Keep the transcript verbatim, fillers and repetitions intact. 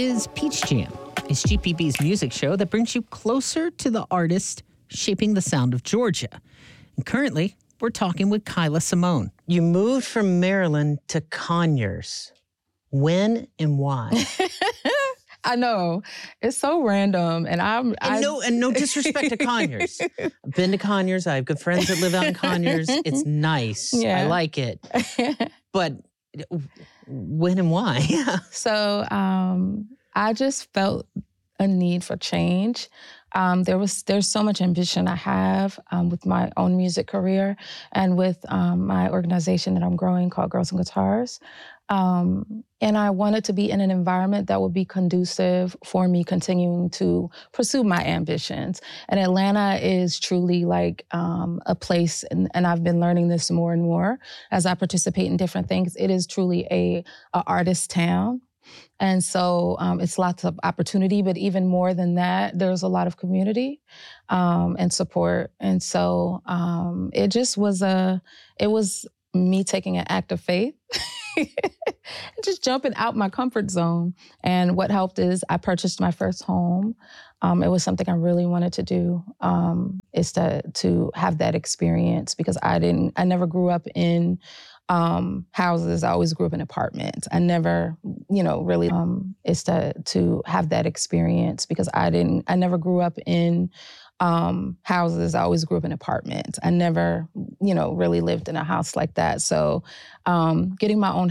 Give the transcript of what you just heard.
Is Peach Jam. It's G P B's music show that brings you closer to the artist shaping the sound of Georgia. And currently, we're talking with Kyla Simone. You moved from Maryland to Conyers. When and why? I know. It's so random. And I'm And I, no and no disrespect to Conyers. I've been to Conyers. I have good friends that live out in Conyers. It's nice. Yeah. I like it. But when and why? Yeah. So um, I just felt a need for change. Um, there was there's so much ambition I have um, with my own music career and with um, my organization that I'm growing called Girls and Guitars. Um, and I wanted to be in an environment that would be conducive for me continuing to pursue my ambitions. And Atlanta is truly like um, a place, and, and I've been learning this more and more as I participate in different things. It is truly a, a artist town. And so um, it's lots of opportunity, but even more than that, there's a lot of community um, and support. And so um, it just was a, it was me taking an act of faith. Just jumping out my comfort zone. And what helped is I purchased my first home. Um, it was something I really wanted to do, um, is to to have that experience because I didn't, I never grew up in um, houses. I always grew up in apartments. I never, you know, really, um, is to to have that experience because I didn't, I never grew up in Um, houses. I always grew up in apartments. I never, you know, really lived in a house like that. So um, getting my own